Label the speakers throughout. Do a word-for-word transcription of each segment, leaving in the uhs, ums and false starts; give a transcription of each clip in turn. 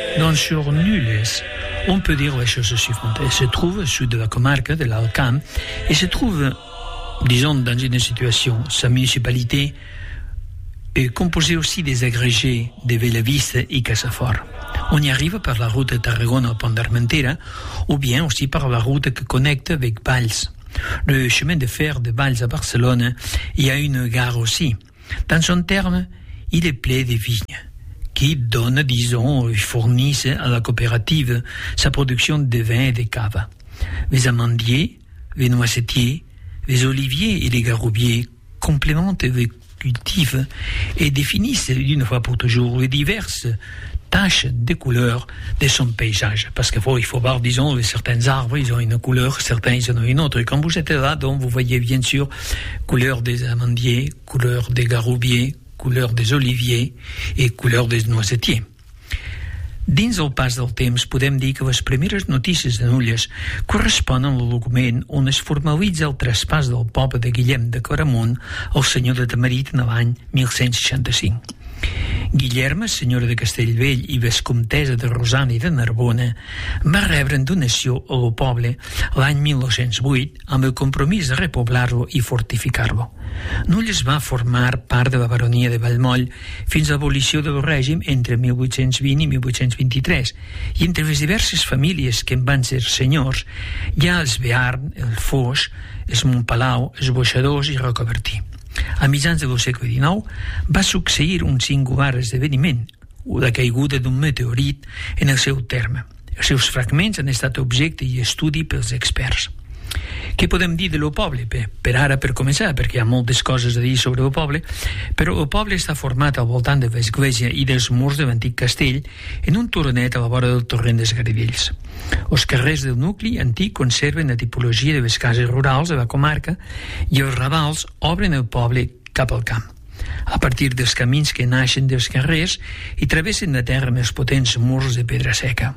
Speaker 1: Donc sur Nulles, on peut dire la chose suivante. Elle se trouve au sud de la comarque de l'Alt Camp et se trouve, disons, dans une situation, sa municipalité est composée aussi des agrégés de Bellavista et Casafort. On y arrive par la route de Tarragona au Pont d'Armentera ou bien aussi par la route qui connecte avec Valls. Le chemin de fer de Valls à Barcelone, il y a une gare aussi. Dans son terme, il est plein de vignes qui donnent, disons, fournissent à la coopérative sa production de vin et de cave. Les amandiers, les noisetiers, les oliviers et les garoubiers complémentent les cultifs et définissent d'une fois pour toujours les diverses taches de couleurs de son paysage. Parce qu'il faut, il faut voir, disons, certains arbres, ils ont une couleur, certains, ils en ont une autre. Et quand vous êtes là, donc, vous voyez bien sûr couleur des amandiers, couleur des garoubiers, couleur des oliviers i couleur des noisetiers. Dins el pas del temps podem dir que les primeres notícies de Nulles corresponen al document on es formalitza el traspàs del poble de Guillem de Coramunt al senyor de Tamarit en l'any mil cent seixanta-cinc. Guillerma, senyora de Castellvell i vescomtessa de Rosana i de Narbona, va rebre en donació al poble l'any mil nou-cents vuit amb el compromís de repoblar-lo i fortificar-lo. Nulles va formar part de la baronia de Vallmoll fins a l'abolició del règim entre mil vuit-cents vint i mil vuit-cents vint-i-tres, i entre les diverses famílies que en van ser senyors hi ha els Bearn, el Foix, els Montpalau, els Boixadors i Rocabertí. A mitjans del segle dinou va succeir un singular esdeveniment, la caiguda d'un meteorit en el seu terme. Els seus fragments han estat objecte i estudi pels experts. Què podem dir de lo poble? Per, per ara, per començar, perquè hi ha moltes coses a dir sobre el poble, però el poble està format al voltant de l'església i dels murs de l'antic castell en un turonet a la vora del torrent dels Garidells. Els carrers del nucli antic conserven la tipologia de les cases rurals de la comarca i els ravals obren el poble cap al camp. A partir dels camins que naixen dels carrers i travessen la terra amb els potents murs de pedra seca.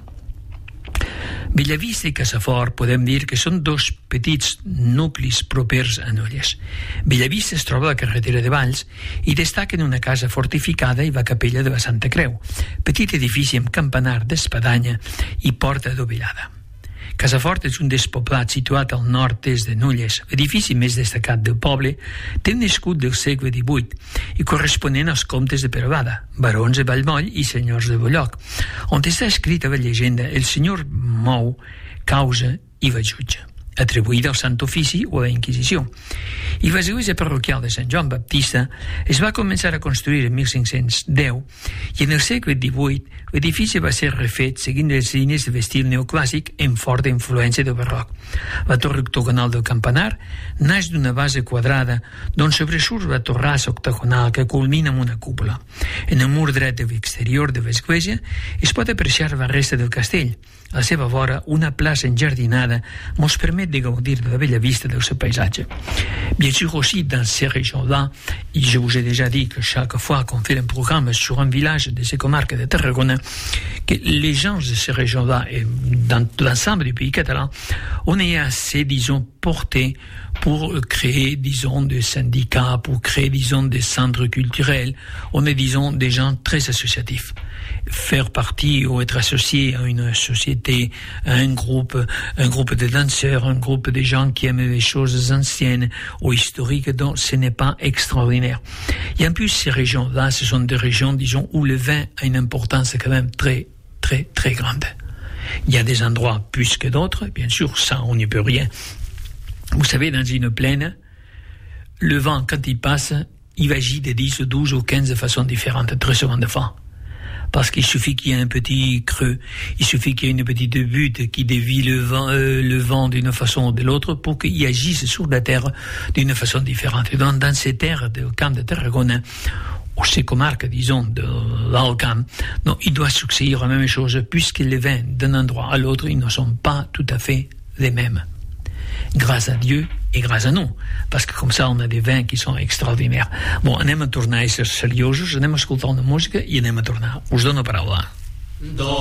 Speaker 1: Bellavista i Casafort podem dir que són dos petits nuclis propers a Nulles. Bellavista es troba a la carretera de Valls i destaca en una casa fortificada i la capella de la Santa Creu, petit edifici amb campanar d'espadanya i porta dovellada. Casafort és un despoblat situat al nord-est de Nulles. L'edifici més destacat del poble té un escut del segle divuit i corresponent als comtes de Peralada, barons de Vallmoll i senyors de Bolloc, on està escrita la llegenda El senyor mou, causa i va jutge, atribuïda al Sant Ofici o a la Inquisició. I l'església parroquial de Sant Joan Baptista es va començar a construir en mil cinc-cents deu i en el segle divuit l'edifici va ser refet seguint les línies de l'estil neoclàssic amb forta influència del barroc. La torre octogonal del campanar naix d'una base quadrada d'on sobresurt la torrassa octogonal que culmina amb una cúpula. En el mur dret de l'exterior de l'església es pot apreciar la resta del castell. A la seva vora, una plaça enjardinada mos permet de gaudir de la bella vista del seu paisatge. Bien sûr aussi dans ces régions-là, et je vous ai déjà dit que chaque fois qu'on fait un programme sur un village de ces comarques de Tarragona, que les gens de ces régions-là et dans l'ensemble du pays catalan, on est assez, disons, portés pour créer, disons, des syndicats, pour créer, disons, des centres culturels. On est, disons, des gens très associatifs. Faire partie ou être associé à une société, à un groupe, un groupe de danseurs, un groupe de gens qui aiment les choses anciennes ou historiques, donc ce n'est pas extraordinaire. Et en plus, ces régions-là, ce sont des régions, disons, où le vin a une importance quand même très, très, très grande. Il y a des endroits plus que d'autres, bien sûr, ça, on n'y peut rien. Vous savez, dans une plaine, le vent, quand il passe, il va agir de dix, douze ou quinze façons différentes, très souvent de fois. Parce qu'il suffit qu'il y ait un petit creux, il suffit qu'il y ait une petite butte qui dévie le vent, euh, le vent d'une façon ou de l'autre pour qu'il agisse sur la terre d'une façon différente. Et donc, dans ces terres du camp de Tarragona, ou ces comarques, disons, de l'Alt Camp, non, il doit succéder la même chose, puisque les vins d'un endroit à l'autre, ils ne sont pas tout à fait les mêmes. Grâce à Dieu et grâce à nous, parce que comme ça on a des vins qui sont extraordinaires. Bon, anem a tornar a ser seriosos, anem a escoltar una música i anem a tornar. Us dono paraula.